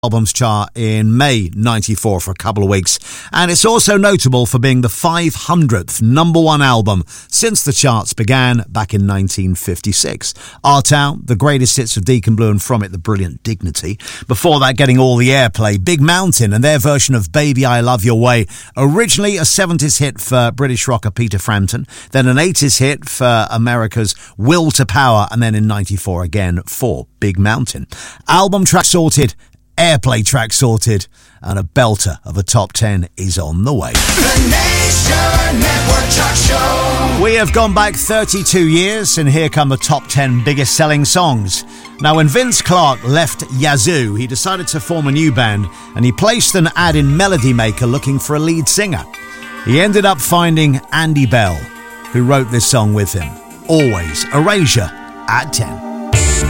Albums chart in May 94 for a couple of weeks, and it's also notable for being the 500th number one album since the charts began back in 1956. Our Town, the greatest hits of Deacon Blue, and from it the brilliant Dignity. Before that, getting all the airplay, Big Mountain and their version of Baby I Love Your Way, originally a 70s hit for British rocker Peter Frampton, then an 80s hit for America's Will to Power, and then in 94 again for Big Mountain. Album track sorted, airplay track sorted, and a belter of a top 10 is on the way. The Nation Network Chart Show. We have gone back 32 years, and here come the top 10 biggest selling songs. Now, when Vince Clarke left Yazoo, he decided to form a new band, and he placed an ad in Melody Maker looking for a lead singer. He ended up finding Andy Bell, who wrote this song with him. Always Erasure at 10.